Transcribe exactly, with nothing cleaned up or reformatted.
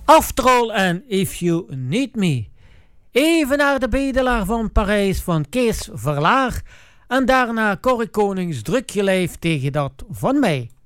After All en If You Need Me. Even naar de bedelaar van Parijs van Kees Verlaar. En daarna Corrie Konings Druk je lijf tegen dat van mij.